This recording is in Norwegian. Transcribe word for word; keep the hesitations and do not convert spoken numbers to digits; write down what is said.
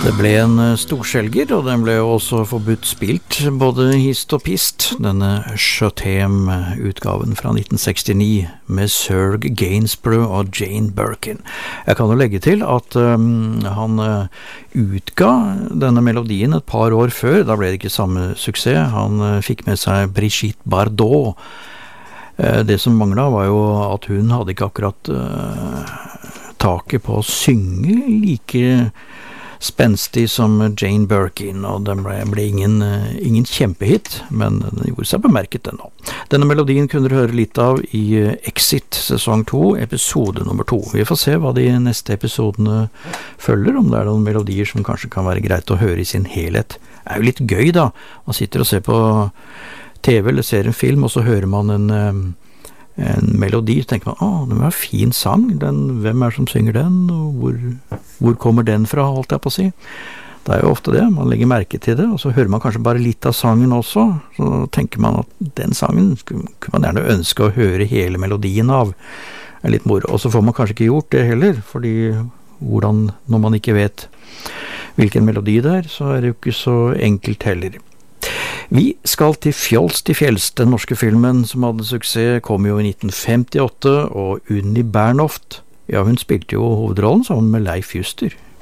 Det ble en storselger, og den ble også forbudt spilt, både hist og pist, denne Chatham-utgaven fra nitten sekstini med Serge Gainsborough og Jane Birkin. Jeg kan jo legge til at um, han uh, utga denne melodien et par år før, da ble det ikke samme suksess. Han uh, fikk med seg Brigitte Bardot. Uh, det som manglet var jo at hun hadde ikke akkurat uh, taket på å synge like spenstig som Jane Birkin, og den ble, ble ingen, ingen kjempehit, men den gjorde seg bemerket den nå. Denne melodien kunne dere høre litt av i Exit sesong to, episode nummer to. Vi får se hva de neste episodene følger, om det er noen melodier som kanskje kan være greit å høre i sin helhet. Det er jo litt gøy da, man sitter og ser på T V eller ser en film, og så hører man en en melodi, så tenker man, åh, det var en fin sang, den, hvem er det som synger den, og hvor, hvor kommer den fra, holdt jeg på å si. Det er jo ofte det, man legger merke til det, og så hører man kanskje bare litt av sangen også, så tenker man at den sangen kunne man gjerne ønske å høre hele melodien av. Det er litt moro, og så får man kanskje ikke gjort det heller, fordi hvordan, når man ikke vet hvilken melodi det er, så er det jo ikke så enkelt heller. Vi skal til Fjols til fjells. Den norske filmen som hadde suksess kom jo i nitten femtiåtte, og Unni Bernhoft, ja, hun spilte jo hovedrollen sammen med Leif Juster.